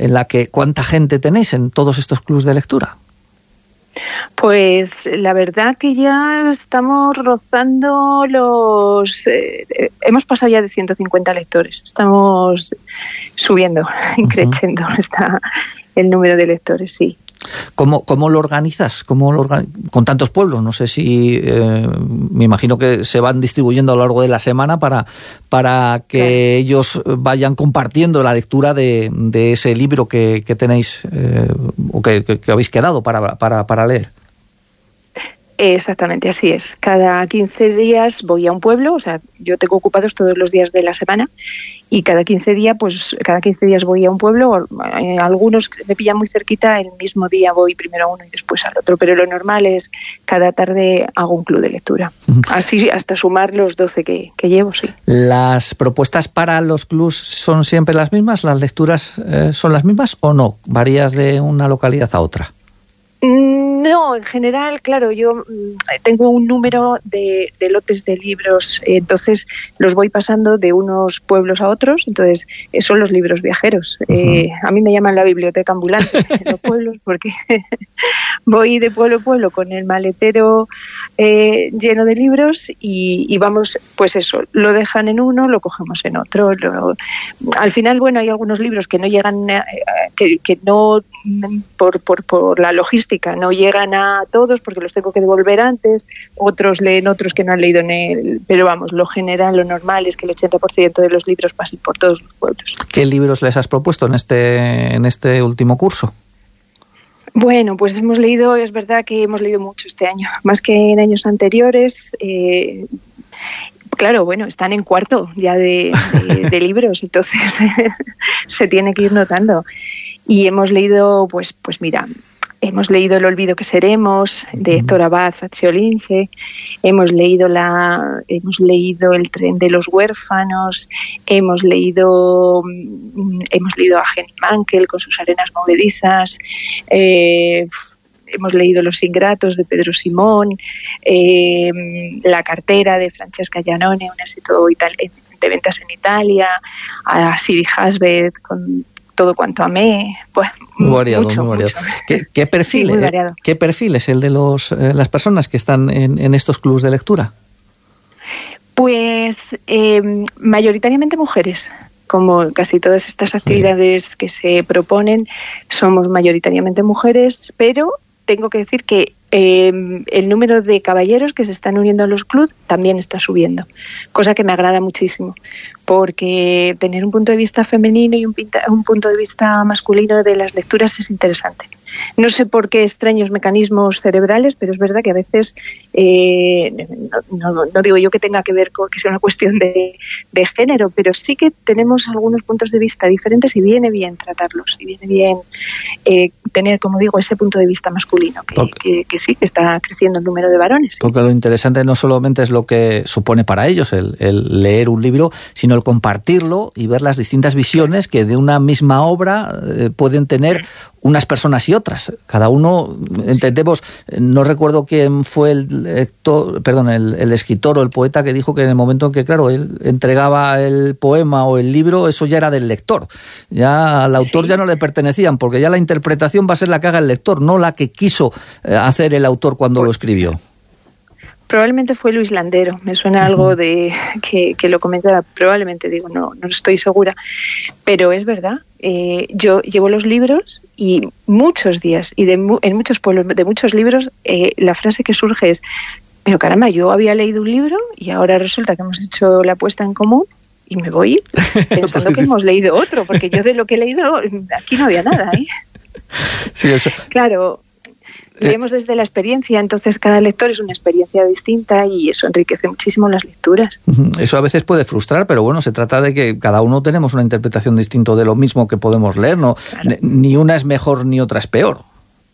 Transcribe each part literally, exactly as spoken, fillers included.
en la que ¿cuánta gente tenéis en todos estos clubs de lectura? Pues la verdad que ya estamos rozando los... Eh, eh, hemos pasado ya de ciento cincuenta lectores. Estamos subiendo, uh-huh. creciendo está el número de lectores, sí. ¿Cómo, cómo lo organizas? ¿Cómo lo organi- con tantos pueblos? No sé si... Eh, me imagino que se van distribuyendo a lo largo de la semana para, para que claro. ellos vayan compartiendo la lectura de, de ese libro que, que tenéis eh, o que, que, que habéis quedado para, para, para leer. Exactamente, así es. Cada quince días voy a un pueblo, o sea, yo tengo ocupados todos los días de la semana y cada quince días, pues cada quince días voy a un pueblo. Eh, algunos me pillan muy cerquita, el mismo día voy primero a uno y después al otro, pero lo normal es cada tarde hago un club de lectura. Uh-huh. Así hasta sumar los doce que, que llevo, sí. ¿Las propuestas para los clubs son siempre las mismas? ¿Las lecturas eh, son las mismas o no? ¿Varías de una localidad a otra? No, en general, claro, yo tengo un número de, de lotes de libros, entonces los voy pasando de unos pueblos a otros, entonces son los libros viajeros. Uh-huh. Eh, a mí me llaman la biblioteca ambulante en los pueblos porque voy de pueblo a pueblo con el maletero eh, lleno de libros y, y vamos, pues eso, lo dejan en uno, lo cogemos en otro. Lo, al final, bueno, hay algunos libros que no llegan, eh, que, que no, por, por, por la logística, no llegan a todos porque los tengo que devolver antes, otros leen otros que no han leído en el... Pero vamos, lo general, lo normal es que el ochenta por ciento de los libros pasen por todos los pueblos. ¿Qué libros les has propuesto en este, en este último curso? Bueno, pues hemos leído, es verdad que hemos leído mucho este año, más que en años anteriores. Eh, claro, bueno, están en cuarto ya de, de, de libros, entonces se tiene que ir notando. Y hemos leído, pues, pues mira... Hemos leído El olvido que seremos, de Héctor Abad Faciolince. Hemos leído la, hemos leído El tren de los huérfanos. Hemos leído, hemos leído a Jenny Mankel con sus arenas movedizas. Eh, hemos leído Los ingratos de Pedro Simón. Eh, La cartera de Francesca Giannone, un éxito itali- de ventas en Italia. A Siri Hasbet con Todo cuanto amé. Pues muy variado, mucho, muy variado. Mucho. ¿Qué, qué perfil, sí, muy eh, ¿Qué perfil es el de los eh, las personas que están en, en estos clubs de lectura? Pues eh, mayoritariamente mujeres. Como casi todas estas actividades que se proponen, somos mayoritariamente mujeres, pero tengo que decir que eh, el número de caballeros que se están uniendo a los clubs también está subiendo, cosa que me agrada muchísimo, porque tener un punto de vista femenino y un, pinta, un punto de vista masculino de las lecturas es interesante. No sé por qué extraños mecanismos cerebrales, pero es verdad que a veces, eh, no, no, no digo yo que tenga que ver con que sea una cuestión de, de género, pero sí que tenemos algunos puntos de vista diferentes y viene bien tratarlos, y viene bien eh, tener, como digo, ese punto de vista masculino, que, que, que sí, que está creciendo el número de varones. ¿Sí? Porque lo interesante no solamente es lo que supone para ellos el, el leer un libro, sino el compartirlo y ver las distintas visiones que de una misma obra eh, pueden tener unas personas y otras. Cada uno, entendemos, no recuerdo quién fue el lector, perdón, el, el escritor o el poeta que dijo que en el momento en que, claro, él entregaba el poema o el libro, eso ya era del lector. Ya al autor sí. ya no le pertenecían, porque ya la interpretación va a ser la que haga el lector, no la que quiso hacer el autor cuando pues, lo escribió. Probablemente fue Luis Landero, me suena algo de que, que lo comentaba, probablemente, digo, no, no estoy segura, pero es verdad. Eh, yo llevo los libros y muchos días, y de, en muchos pueblos, de muchos libros, eh, la frase que surge es, pero caramba, yo había leído un libro y ahora resulta que hemos hecho la puesta en común y me voy pensando que hemos leído otro, porque yo de lo que he leído, aquí no había nada, ¿eh? Sí, eso. Claro. Leemos desde la experiencia, entonces cada lector es una experiencia distinta y eso enriquece muchísimo las lecturas. Eso a veces puede frustrar, pero bueno, se trata de que cada uno tenemos una interpretación distinta de lo mismo que podemos leer, ¿no? Claro. Ni una es mejor ni otra es peor.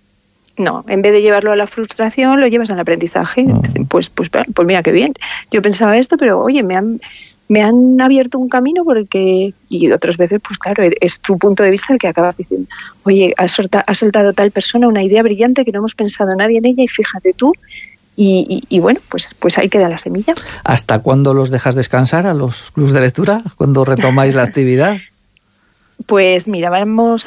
No, en vez de llevarlo a la frustración, lo llevas al aprendizaje. No. Pues, pues, pues mira, qué bien. Yo pensaba esto, pero oye, me han... me han abierto un camino porque, y otras veces, pues claro, es tu punto de vista el que acabas diciendo, oye, ha soltado, ha soltado tal persona una idea brillante que no hemos pensado nadie en ella y fíjate tú, y, y, y bueno, pues, pues ahí queda la semilla. ¿Hasta cuándo los dejas descansar a los clubs de lectura? ¿Cuándo retomáis la actividad? Pues mira, vamos